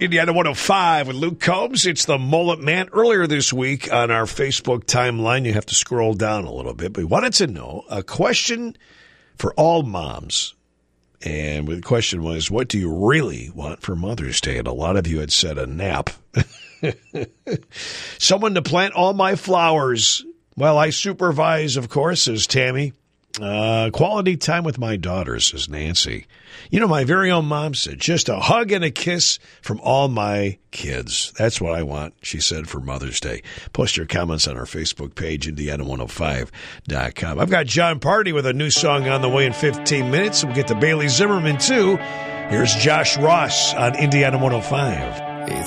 Indiana 105 with Luke Combs. It's the Mullet Man. Earlier this week on our Facebook timeline, you have to scroll down a little bit, but we wanted to know a question for all moms. And the question was, what do you really want for Mother's Day? And a lot of you had said a nap. Someone to plant all my flowers while I supervise, of course, says Tammy. Quality time with my daughters, says Nancy. You know, my very own mom said, just a hug and a kiss from all my kids. That's what I want, she said, for Mother's Day. Post your comments on our Facebook page, Indiana105.com. I've got John Party with a new song on the way in 15 minutes. We'll get to Bailey Zimmerman, too. Here's Josh Ross on Indiana 105.